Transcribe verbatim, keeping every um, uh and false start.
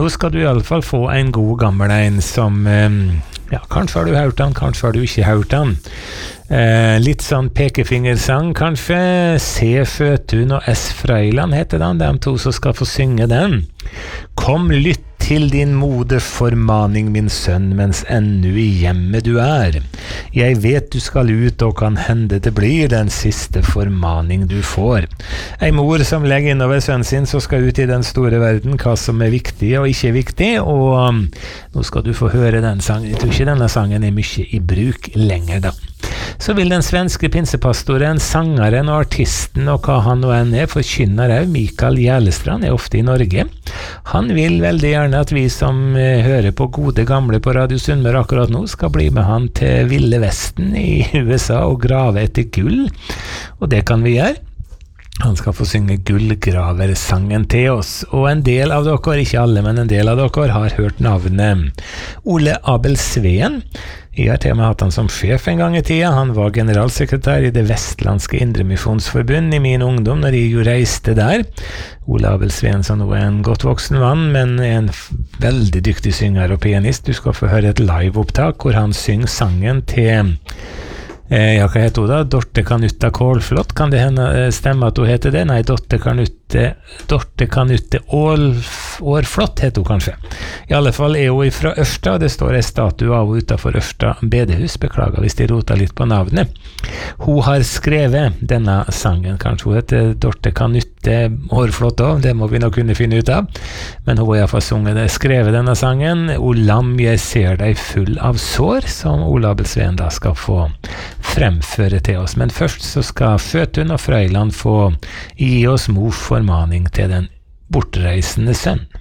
nå skal du i alle fall få en god gammel en som, ja, kanskje har du hørt den, kanskje har du ikke hørt den. Eh, litt sånn pekefingersang, kanskje. C. Føtun og S. Frøyland heter den, de to som skal få synge den. Kom, lytt til din mode formaning, min sønn, mens ennu i hjemmet du er. Jeg vet du skal ut, og kan hende det blir den siste formaning du får. Ei mor som legger innover sønnen sin, så skal ut i den store verden, hva som er viktig og ikke viktig, og um, nå skal du få høre den sangen. Jeg tror ikke denne sangen er mye i bruk lenger da. Så vil den svenske pinsepastoren, sangeren og artisten, og hva han nå enn er, forkynner også, Mikael Gjælestrand, er ofte i Norge. Han vil veldig gjerne at vi som eh, hører på gode gamle på Radio Sunnmøre akkurat nå, skal bli med han til Ville Vesten i U S A og grave etter gull, og det kan vi gjøre. Han skal få synge gullgraversangen til oss, og en del av dere, ikke alle, men en del av dere har hørt navnet Ole Abel Sveen. Jeg har til og med hatt han som sjef en gang i tida. Han var generalsekretær i det Vestlandske Indremisjonsforbund i min ungdom, når jeg jo reiste der. Ole Abel Sveen, som nå er en godt voksen mann, men en veldig dyktig synger og pianist. Du skal få høre et liveopptak hvor han synger sangen til Eh, ja, hva heter hun da? Dorte Kanutta Kålflott, kan det hende stemme at hun heter det? Nei, Dorte Kanutte, Dorte Kanutte Årflott heter hun kanskje. I alle fall er hun fra Ørsta, og det står en statue av henne utenfor Ørsta bedehus, beklager hvis de rota litt på navnet. Hun har skrevet denne sangen, kanskje hun heter Dorte Kanutte Årflott også, det må vi nok kunne finne ut av, men hun har i hvert fall sunget det, skrevet denne sangen, O lam, jeg ser deg full av sår, som Ole Abel Sveen da skal få fremføre til oss. Men først så skal Føtun og Frøyland få gi oss mors formaning til den bortreisende sønn.